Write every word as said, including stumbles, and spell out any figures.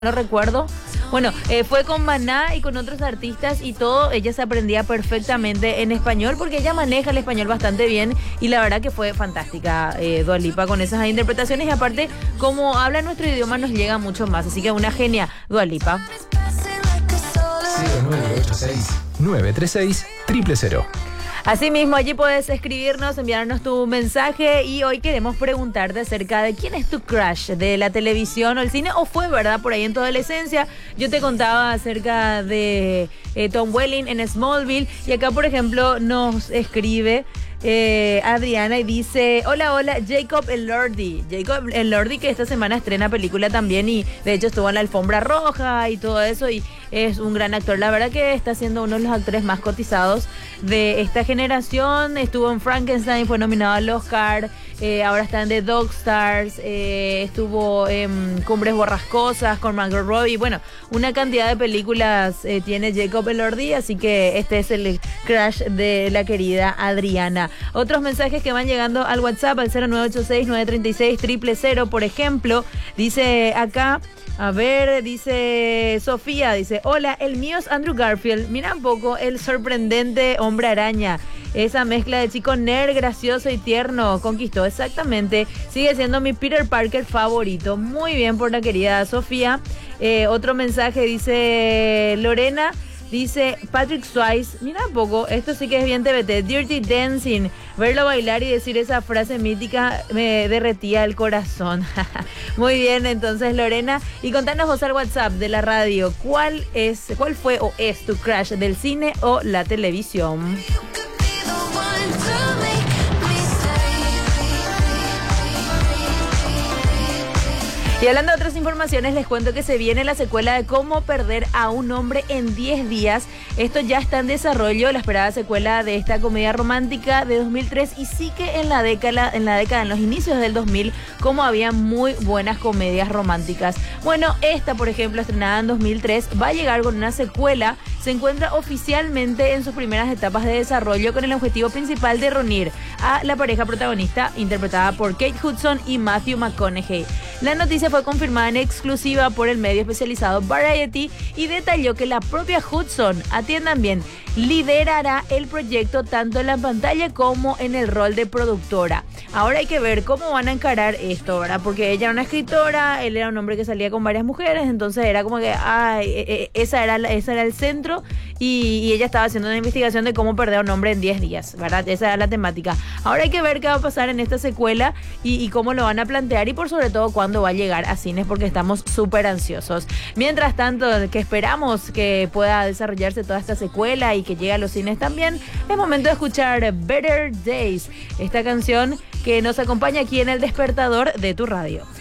no recuerdo. Bueno, eh, fue con Maná y con otros artistas y todo, ella se aprendía perfectamente en español porque ella maneja el español bastante bien y la verdad que fue fantástica eh, Dua Lipa con esas interpretaciones y aparte como habla nuestro idioma nos llega mucho más, así que una genia Dua Lipa. cero nueve ocho seis nueve tres seis cero cero cero. Asimismo, allí puedes escribirnos, enviarnos tu mensaje y hoy queremos preguntarte acerca de quién es tu crush de la televisión o el cine o fue, ¿verdad? Por ahí en tu adolescencia. Yo te contaba acerca de eh, Tom Welling en Smallville y acá, por ejemplo, nos escribe eh, Adriana y dice: hola, hola, Jacob Elordi. Jacob Elordi que esta semana estrena película también y de hecho estuvo en la alfombra roja y todo eso y es un gran actor. La verdad que está siendo uno de los actores más cotizados de esta generación. Estuvo en Frankenstein, fue nominado al Oscar, eh, ahora está en The Dog Stars, eh, estuvo en Cumbres Borrascosas con Margot Robbie. Bueno, una cantidad de películas eh, tiene Jacob Elordi, así que este es el crush de la querida Adriana. Otros mensajes que van llegando al WhatsApp al cero nueve ocho seis nueve tres seis cero cero cero, por ejemplo, dice acá... A ver, dice Sofía, dice: hola, el mío es Andrew Garfield. Mira un poco el sorprendente hombre araña. Esa mezcla de chico nerd, gracioso y tierno. Conquistó exactamente. Sigue siendo mi Peter Parker favorito. Muy bien por la querida Sofía. Eh, otro mensaje dice Lorena. Dice Patrick Swayze, mira un poco, esto sí que es bien T V T, Dirty Dancing, verlo bailar y decir esa frase mítica me derretía el corazón. Muy bien, entonces Lorena, y contanos vos al WhatsApp de la radio, ¿cuál es, cuál fue o es tu crush del cine o la televisión? Y hablando de otras informaciones, les cuento que se viene la secuela de Cómo perder a un hombre en diez días. Esto ya está en desarrollo, la esperada secuela de esta comedia romántica de dos mil tres y sí que en la década, en la década, en los inicios del dos mil, como había muy buenas comedias románticas. Bueno, esta, por ejemplo, estrenada en dos mil tres, va a llegar con una secuela. Se encuentra oficialmente en sus primeras etapas de desarrollo con el objetivo principal de reunir a la pareja protagonista interpretada por Kate Hudson y Matthew McConaughey. La noticia fue confirmada en exclusiva por el medio especializado Variety y detalló que la propia Hudson, atiendan bien, liderará el proyecto tanto en la pantalla como en el rol de productora. Ahora hay que ver cómo van a encarar esto, ¿verdad? Porque ella era una escritora, él era un hombre que salía con varias mujeres, entonces era como que, ay, esa era, esa era el centro y, y ella estaba haciendo una investigación de cómo perder a un hombre en diez días, ¿verdad? Esa era la temática. Ahora hay que ver qué va a pasar en esta secuela y, y cómo lo van a plantear y por sobre todo cuándo va a llegar a cines porque estamos súper ansiosos. Mientras tanto, que esperamos que pueda desarrollarse toda esta secuela y que llegue a los cines también, es momento de escuchar Better Days, esta canción que nos acompaña aquí en El Despertador de tu radio.